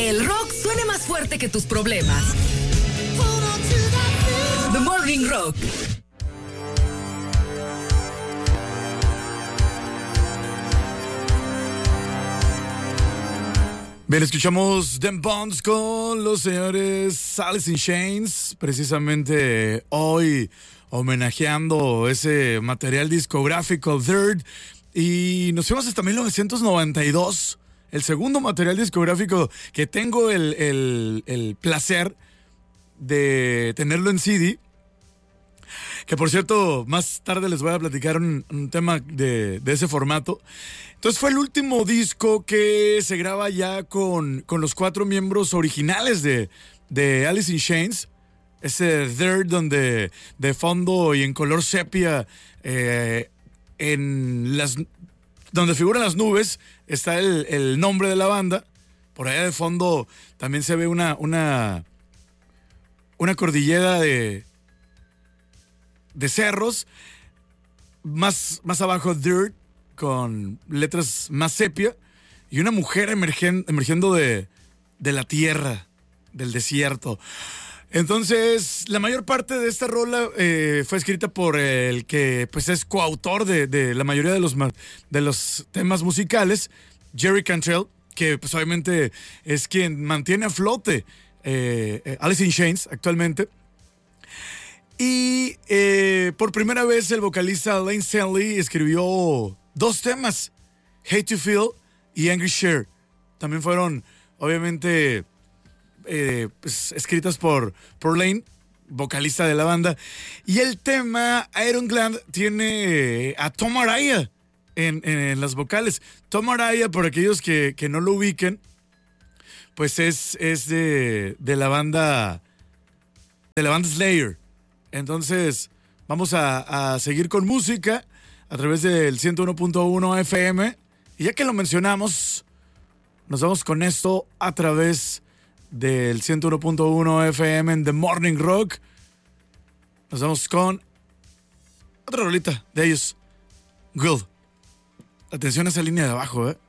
Que el rock suene más fuerte que tus problemas. The Morning Rock. Bien, escuchamos Them Bonds con los señores Alice in Chains, precisamente hoy homenajeando ese material discográfico Dirt, y nos fuimos hasta 1992, el segundo material discográfico que tengo el placer de tenerlo en CD, que por cierto más tarde les voy a platicar un tema de ese formato. Entonces fue el último disco que se graba ya con los 4 miembros originales de Alice in Chains. Ese Dirt donde de fondo y en color sepia, donde figuran las nubes, está el nombre de la banda. Por allá de fondo también se ve una cordillera de cerros. Más abajo Dirt, con letras más sepia, y una mujer emergiendo de la tierra, del desierto. Entonces, la mayor parte de esta rola fue escrita por el que pues es coautor de la mayoría de los temas musicales, Jerry Cantrell, que pues obviamente es quien mantiene a flote Alice in Chains actualmente. Y por primera vez el vocalista Lane Stanley escribió 2 temas, Hate to Feel y Angry Share. También fueron, obviamente, pues, escritas por Lane, vocalista de la banda. Y el tema Iron Gland tiene a Tom Araya en las vocales. Tom Araya, por aquellos que no lo ubiquen, pues es de la banda Slayer. Entonces, vamos a seguir con música a través del 101.1 FM. Y ya que lo mencionamos, nos vamos con esto a través del 101.1 FM en The Morning Rock. Nos vamos con otra rolita de ellos, Good. Atención a esa línea de abajo,